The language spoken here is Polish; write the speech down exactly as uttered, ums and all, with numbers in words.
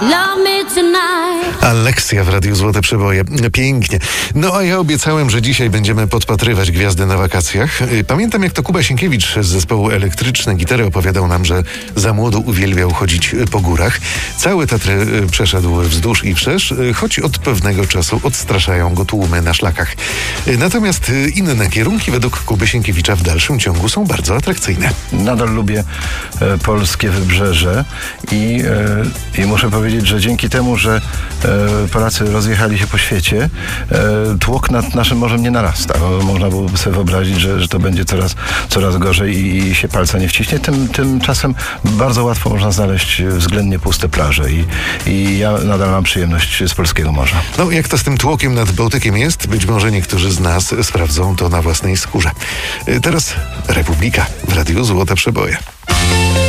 Aleksja w Radiu Złote Przeboje. Pięknie. No a ja obiecałem, że dzisiaj będziemy podpatrywać gwiazdy na wakacjach. Pamiętam, jak to Kuba Sienkiewicz z zespołu Elektryczne Gitary opowiadał nam, że za młodu uwielbiał chodzić po górach. Całe Tatry przeszedł wzdłuż i wszerz, choć od pewnego czasu odstraszają go tłumy na szlakach. Natomiast inne kierunki według Kuby Sienkiewicza w dalszym ciągu są bardzo atrakcyjne. Nadal lubię e, polskie wybrzeże i, e, i muszę powiedzieć, że dzięki temu, że e, Polacy rozjechali się po świecie, e, tłok nad naszym morzem nie narasta. Bo można byłoby sobie wyobrazić, że, że to będzie coraz, coraz gorzej i, i się palca nie wciśnie. Tym, tymczasem bardzo łatwo można znaleźć względnie puste plaże i, i ja nadal mam przyjemność z polskiego morza. No, jak to z tym tłokiem nad Bałtykiem jest, być może niektórzy z nas sprawdzą to na własnej skórze. Teraz Republika w Radiu Złote Przeboje.